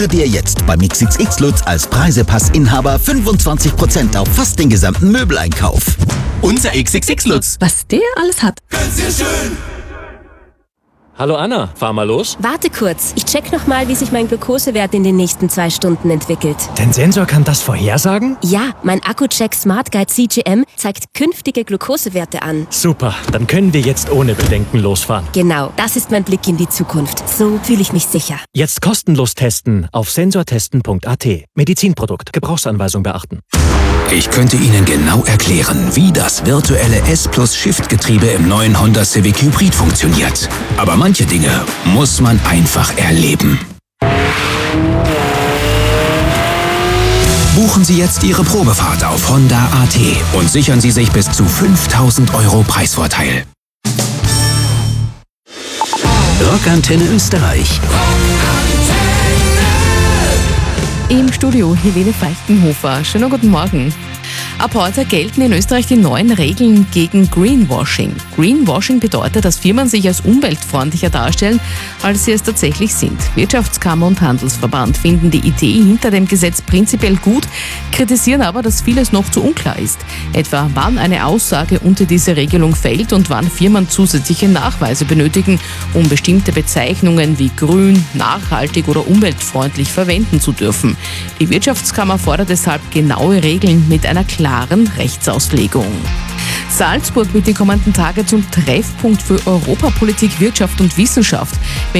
dir jetzt beim XXX Lutz als Preisepass-Inhaber 25% auf fast den gesamten Möbeleinkauf. Unser XXX Lutz. Was der alles hat. Ganz sehr schön. Hallo Anna, fahr mal los. Warte kurz, ich check nochmal, wie sich mein Glukosewert in den nächsten 2 Stunden entwickelt. Dein Sensor kann das vorhersagen? Ja, mein Akku-Check Smart Guide CGM zeigt künftige Glukosewerte an. Super, dann können wir jetzt ohne Bedenken losfahren. Genau, das ist mein Blick in die Zukunft. So fühle ich mich sicher. Jetzt kostenlos testen auf sensortesten.at. Medizinprodukt, Gebrauchsanweisung beachten. Ich könnte Ihnen genau erklären, wie das virtuelle S+-Shift-Getriebe im neuen Honda Civic Hybrid funktioniert. Aber manche Dinge muss man einfach erleben. Buchen Sie jetzt Ihre Probefahrt auf Honda.at und sichern Sie sich bis zu 5.000 € Preisvorteil. Rockantenne Österreich. Im Studio Helene Feichtenhofer. Schönen guten Morgen. Ab heute gelten in Österreich die neuen Regeln gegen Greenwashing. Greenwashing bedeutet, dass Firmen sich als umweltfreundlicher darstellen, als sie es tatsächlich sind. Wirtschaftskammer und Handelsverband finden die Idee hinter dem Gesetz prinzipiell gut, kritisieren aber, dass vieles noch zu unklar ist. Etwa wann eine Aussage unter diese Regelung fällt und wann Firmen zusätzliche Nachweise benötigen, um bestimmte Bezeichnungen wie grün, nachhaltig oder umweltfreundlich verwenden zu dürfen. Die Wirtschaftskammer fordert deshalb genaue Regeln mit einer klaren Rechtsauslegung. Salzburg wird die kommenden Tage zum Treffpunkt für Europapolitik, Wirtschaft und Wissenschaft.